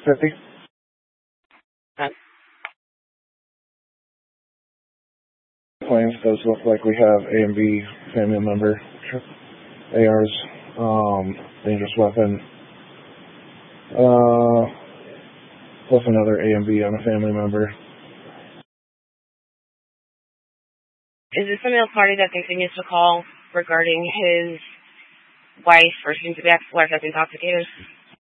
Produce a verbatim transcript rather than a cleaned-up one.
fifty. Okay. Claims does look like we have A and B family member, A R's, um, dangerous weapon, uh, plus another A and B on a family member. Is this a male party that continues to call regarding his wife or soon to be ex-wife that's intoxicated?